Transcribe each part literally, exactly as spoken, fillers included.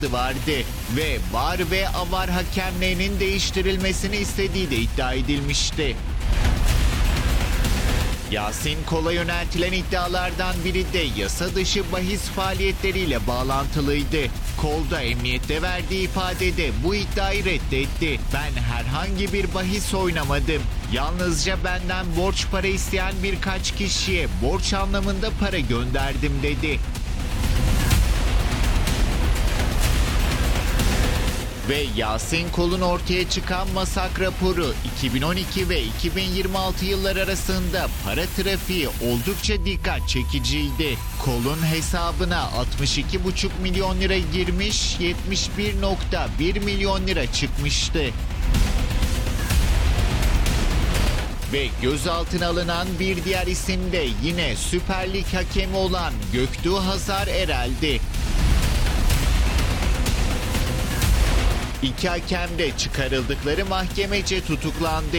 vardı ve V A R ve A V A R hakemlerinin değiştirilmesini istediği de iddia edilmişti. Yasin Kol'a yöneltilen iddialardan biri de yasa dışı bahis faaliyetleriyle bağlantılıydı. Kol da emniyette verdiği ifadede bu iddiayı reddetti. Ben herhangi bir bahis oynamadım. Yalnızca benden borç para isteyen birkaç kişiye borç anlamında para gönderdim dedi. Ve Yasin Kol'un ortaya çıkan masak raporu iki bin on iki ve iki bin yirmi altı yıllar arasında para trafiği oldukça dikkat çekiciydi. Kol'un hesabına altmış iki buçuk milyon lira girmiş, yetmiş bir virgül bir milyon lira çıkmıştı. Ve gözaltına alınan bir diğer isim de yine Süper Lig hakemi olan Göktuğ Hazar Erel'di. İki hakem de çıkarıldıkları mahkemece tutuklandı.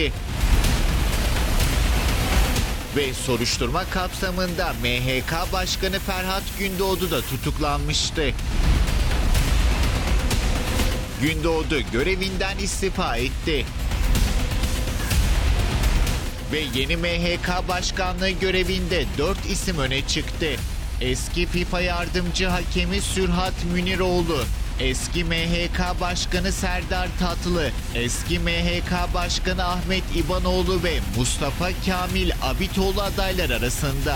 Ve soruşturma kapsamında M H K Başkanı Ferhat Gündoğdu da tutuklanmıştı. Gündoğdu görevinden istifa etti. Ve yeni M H K Başkanlığı görevinde dört isim öne çıktı. Eski FIFA yardımcı hakemi Sürhat Müniroğlu, eski M H K Başkanı Serdar Tatlı, eski M H K Başkanı Ahmet İbanoğlu ve Mustafa Kamil Abitoğlu adaylar arasında.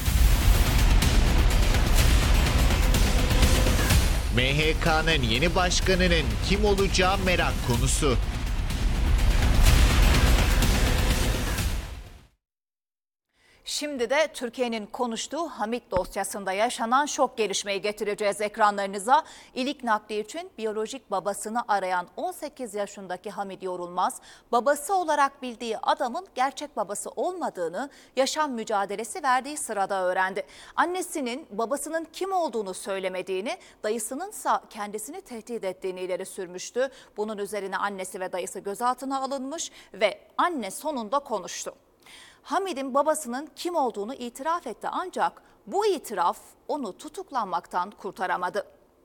M H K'nın yeni başkanının kim olacağı merak konusu. Şimdi de Türkiye'nin konuştuğu Hamit dosyasında yaşanan şok gelişmeyi getireceğiz ekranlarınıza. İlik nakli için biyolojik babasını arayan on sekiz yaşındaki Hamit Yorulmaz, babası olarak bildiği adamın gerçek babası olmadığını yaşam mücadelesi verdiği sırada öğrendi. Annesinin babasının kim olduğunu söylemediğini, dayısınınsa kendisini tehdit ettiğini ileri sürmüştü. Bunun üzerine annesi ve dayısı gözaltına alınmış ve anne sonunda konuştu. Hamid'in babasının kim olduğunu itiraf etti ancak bu itiraf onu tutuklanmaktan kurtaramadı.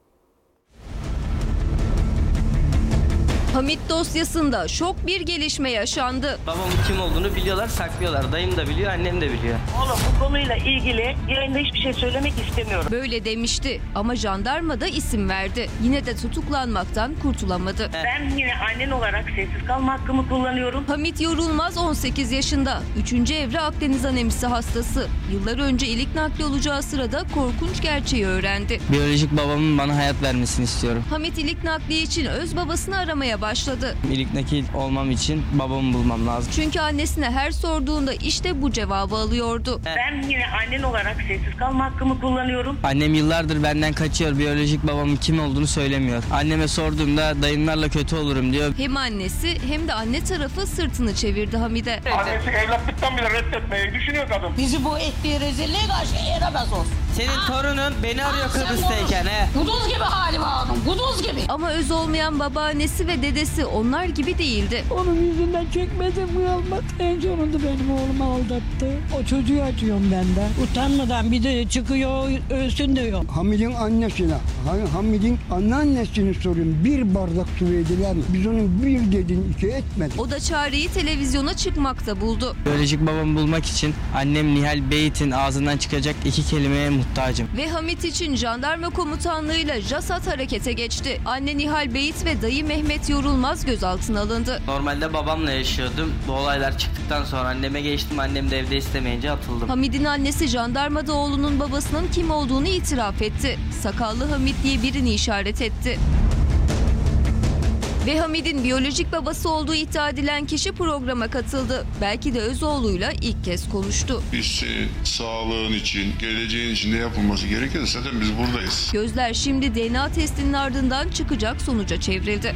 Hamit dosyasında şok bir gelişme yaşandı. Babamın kim olduğunu biliyorlar, saklıyorlar. Dayım da biliyor, annem de biliyor. Oğlum bu konuyla ilgili yayında hiçbir şey söylemek istemiyorum. Böyle demişti ama jandarma da isim verdi. Yine de tutuklanmaktan kurtulamadı. Ben yine annen olarak sessiz kalma hakkımı kullanıyorum. Hamit Yorulmaz on sekiz yaşında. üçüncü evre Akdeniz anemisi hastası. Yıllar önce ilik nakli olacağı sırada korkunç gerçeği öğrendi. Biyolojik babamın bana hayat vermesini istiyorum. Hamit ilik nakli için öz babasını aramaya başladı. İlik nakil olmam için babamı bulmam lazım. Çünkü annesine her sorduğunda işte bu cevabı alıyordu. Ben yine annen olarak sessiz kalma hakkımı kullanıyorum. Annem yıllardır benden kaçıyor. Biyolojik babamın kim olduğunu söylemiyor. Anneme sorduğumda dayımlarla kötü olurum diyor. Hem annesi hem de anne tarafı sırtını çevirdi Hamid'e. Annesi evlatlıktan bile reddetmeyi düşünüyor kadın. Bizi bu ettiği rezilliğe karşı eğilemez olsun. Senin Ha? torunun beni arıyor Ha, sen Kıbrıs'tayken he. Kuduz gibi halim hanım, kuduz gibi. Ama öz olmayan babaannesi ve dedesi onlar gibi değildi. Onun yüzünden çekmedim kalmadı. En sonunda benim oğlumu aldattı. O çocuğu açıyorum ben de. Utanmadan bir de çıkıyor ölsün diyor. Hamid'in annesine, Hamid'in anneannesini soruyorum. Bir bardak su verdiler mi? Biz onun bir dedin iki etmedik. O da çareyi televizyona çıkmakta buldu. Biyolojik babamı bulmak için annem Nihal Beyit'in ağzından çıkacak iki kelimeye muhtacım. Ve Hamit için jandarma komutanlığıyla JASAT harekete geçti. Anne Nihal Beyit ve dayı Mehmet Yorulmaz gözaltına alındı. Normalde babamla yaşıyordum. Bu olaylar çıktıktan sonra anneme geçtim. Annem de evde istemeyince atıldım. Hamid'in annesi jandarmada oğlunun babasının kim olduğunu itiraf etti. Sakallı Hamid diye birini işaret etti. Ve Hamid'in biyolojik babası olduğu iddia edilen kişi programa katıldı. Belki de öz oğluyla ilk kez konuştu. Biz e, sağlığın için, geleceğin için ne yapılması gerekirse zaten biz buradayız. Gözler şimdi D N A testinin ardından çıkacak sonuca çevrildi.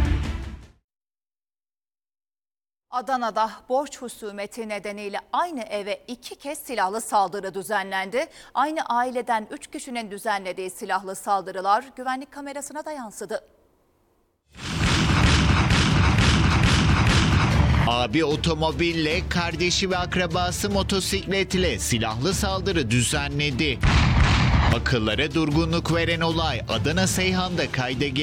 Adana'da borç husumeti nedeniyle aynı eve iki kez silahlı saldırı düzenlendi. Aynı aileden üç kişinin düzenlediği silahlı saldırılar güvenlik kamerasına da yansıdı. Abi otomobille, kardeşi ve akrabası motosikletle silahlı saldırı düzenledi. Akıllara durgunluk veren olay Adana Seyhan'da kayda geldi.